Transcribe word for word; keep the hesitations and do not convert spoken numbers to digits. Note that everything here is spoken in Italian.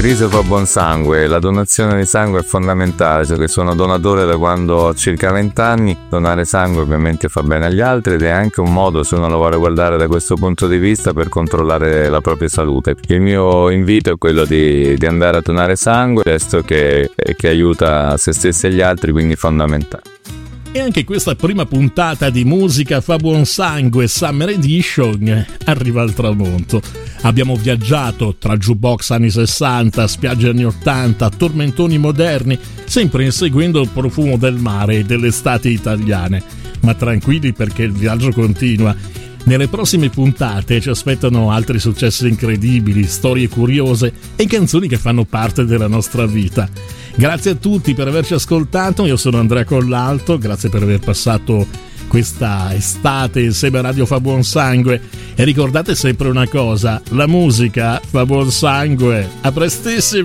Riso fa buon sangue, la donazione di sangue è fondamentale, cioè che sono donatore da quando ho circa venti anni, donare sangue ovviamente fa bene agli altri ed è anche un modo, se uno lo vuole guardare da questo punto di vista, per controllare la propria salute. Il mio invito è quello di, di andare a donare sangue, gesto che, che aiuta se stessi e gli altri, quindi fondamentale. E anche questa prima puntata di Musica fa buon sangue Summer Edition arriva al tramonto. Abbiamo viaggiato tra jukebox anni sessanta, spiagge anni ottanta, tormentoni moderni, sempre inseguendo il profumo del mare e delle estati italiane. Ma tranquilli, perché il viaggio continua. Nelle prossime puntate ci aspettano altri successi incredibili, storie curiose e canzoni che fanno parte della nostra vita. Grazie a tutti per averci ascoltato, io sono Andrea Collalto, grazie per aver passato questa estate insieme a Radio Fa Buon Sangue e ricordate sempre una cosa, la musica fa buon sangue. A prestissimo!